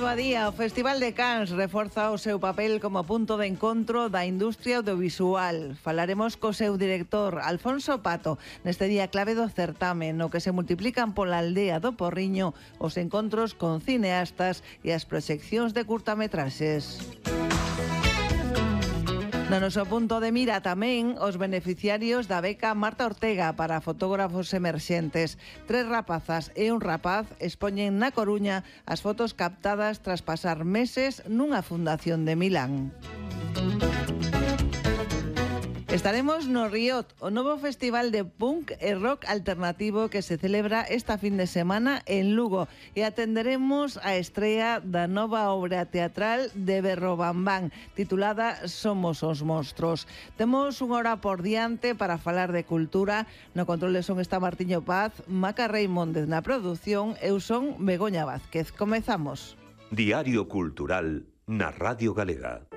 Badía, o Festival de Cannes reforza o seu papel como punto de encontro da industria audiovisual. Falaremos co seu director, Alfonso Pato, neste día clave do certame, no que se multiplican pola aldea do Porriño os encontros con cineastas e as proxeccións de curtametraxes. No noso punto de mira tamén os beneficiarios da beca Marta Ortega para fotógrafos emerxentes. 3 rapazas e un rapaz expoñen na Coruña as fotos captadas tras pasar meses nunha fundación de Milán. Estaremos no Riot, o novo festival de punk e rock alternativo que se celebra esta fin de semana en Lugo, e atenderemos a estrea da nova obra teatral de Berro Bambán, titulada Somos os monstros. Temos unha hora por diante para falar de cultura. No control de son está Martiño Paz, Maca Reimóndez na produción, eu son Begoña Vázquez. Comezamos. Diario Cultural na Radio Galega.